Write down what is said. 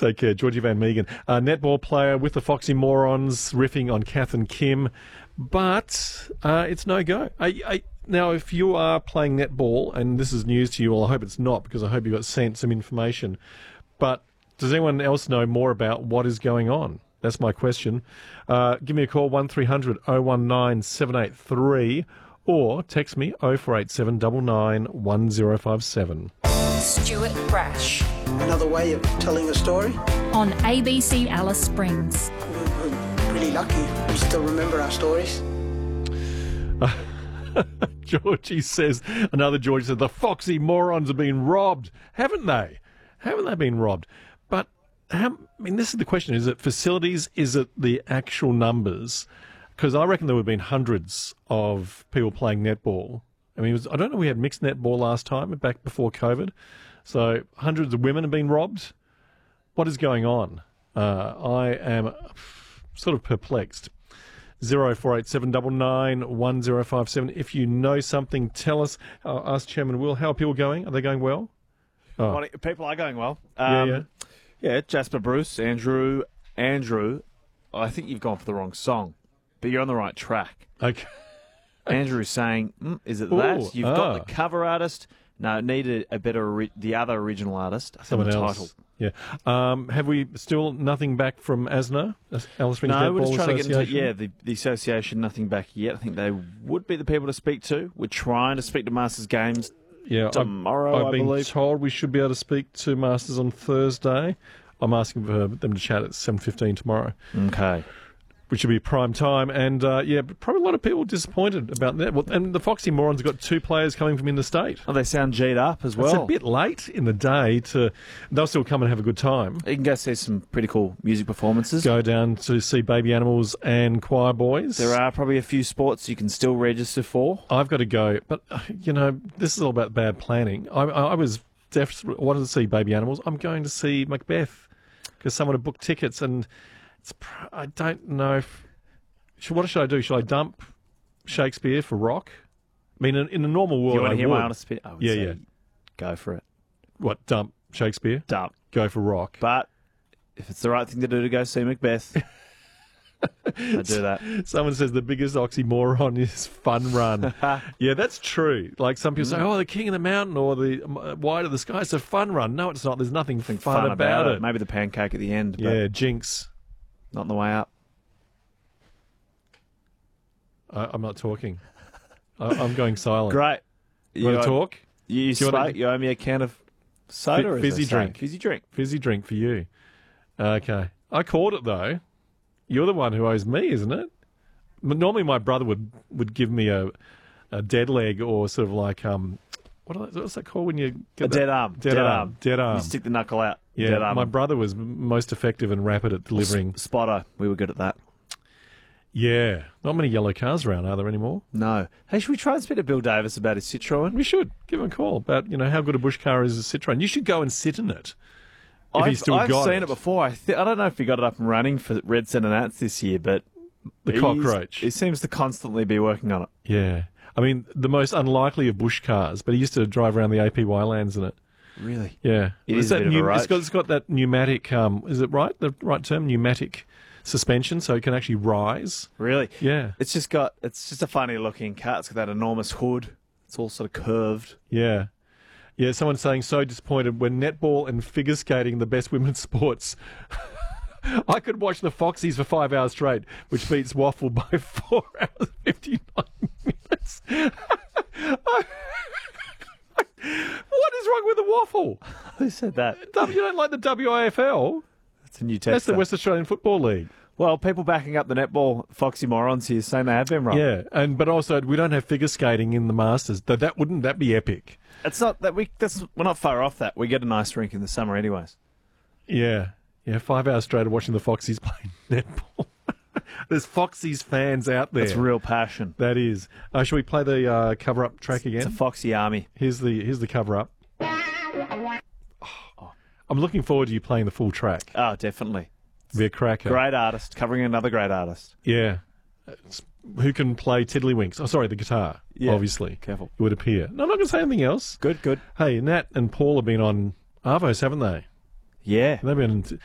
Take care. Georgie Van Meegen, netball player with the Foxy Morons, riffing on Kath and Kim. But it's no go. Now, if you are playing netball, and this is news to you, well, I hope it's not, because I hope you got sent some information. But does anyone else know more about what is going on? That's my question. Give me a call, 1300 019 783, or text me 0487 99 1057. Stuart Brash. Another way of telling a story. On ABC Alice Springs. We're pretty lucky. We still remember our stories. Georgie says, another Georgie said, the Foxy Morons have been robbed. Haven't they? Haven't they been robbed? But, this is the question. Is it facilities? Is it the actual numbers? Because I reckon there would have been hundreds of people playing netball. I don't know, we had mixed netball last time, back before COVID. So hundreds of women have been robbed. What is going on? I am sort of perplexed. 0487 99 1057. If you know something, tell us. Ask Chairman Will, how are people going? Are they going well? Oh. People are going well. Yeah. Jasper Bruce, Andrew, I think you've gone for the wrong song, but you're on the right track. Okay. Andrew's saying, is it that? You've got the cover artist. No, it needed the other original artist. Someone the else. Title. Yeah. Have we still nothing back from ASNA, Alice Springs No, Netball we're just trying Association? to get into the association. Nothing back yet. I think they would be the people to speak to. We're trying to speak to Masters Games tomorrow. I've been told we should be able to speak to Masters on Thursday. I'm asking for them to chat at 7:15 tomorrow. Okay. Which should be prime time. And, but probably a lot of people disappointed about that. Well, and the Foxy Morons have got two players coming from interstate. Oh, they sound G'd up as well. It's a bit late in the day they'll still come and have a good time. You can go see some pretty cool music performances. Go down to see Baby Animals and Choir Boys. There are probably a few sports you can still register for. I've got to go. But, this is all about bad planning. I was wanted to see Baby Animals. I'm going to see Macbeth because someone had booked tickets, and I don't know what should I do? Should I dump Shakespeare for rock? I mean, in a normal world, you want to hear would. my honest opinion? Yeah. Go for it. What, dump Shakespeare? Dump. Go for rock. But if it's the right thing to do to go see Macbeth, I do that. Someone says the biggest oxymoron is fun run. Yeah, that's true. Like some people say, the king of the mountain or the wide of the sky. It's a fun run. No, it's not. There's nothing fun about it. Maybe the pancake at the end. Yeah, jinx. Not on the way up. I'm not talking. I'm going silent. Great. You want to talk? You owe me a can of soda. Fizzy drink. Fizzy drink. Fizzy drink for you. Okay. I caught it, though. You're the one who owes me, isn't it? Normally my brother would give me a dead leg or sort of like, what's that called when you get dead arm? Dead arm. You stick the knuckle out. Yeah, dead arm. My brother was most effective and rapid at delivering. Spotter. We were good at that. Yeah. Not many yellow cars around, are there anymore? No. Hey, should we try and speak to Bill Davis about his Citroen? We should. Give him a call about, how good a bush car is a Citroen. You should go and sit in it. I've seen it before. I don't know if he got it up and running for Red Centre Nats this year, but the cockroach. He seems to constantly be working on it. Yeah. I mean, the most unlikely of bush cars, but he used to drive around the APY lands in it. Really? Yeah. It is a bit of a roach. It's got that pneumatic, is it right? The right term? Pneumatic suspension, so it can actually rise. Really? Yeah. It's just a funny looking car. It's got that enormous hood. It's all sort of curved. Yeah. Yeah, someone's saying, so disappointed when netball and figure skating the best women's sports. I could watch the Foxies for 5 hours straight, which beats waffle by 4 hours 59 minutes. What is wrong with the waffle? Who said that? You don't like the WIFL? It's a new text. That's the West Australian Football League. Well, people backing up the netball Foxy Morons here saying they have been wrong. Yeah, but also we don't have figure skating in the Masters. Wouldn't that be epic? It's not that we're not far off that. We get a nice rink in the summer anyways. Yeah. 5 hours straight of watching the Foxies play netball. There's Foxies fans out there. That's real passion. That is. Shall we play the cover-up track again? It's a Foxy army. Here's the cover-up. I'm looking forward to you playing the full track. Oh, definitely. Be a cracker. Great artist, covering another great artist. Yeah. Who can play Tiddlywinks? Oh, sorry, the guitar, obviously. Careful. It would appear. No, I'm not going to say anything else. Good. Hey, Nat and Paul have been on Arvos, haven't they? Yeah. They've been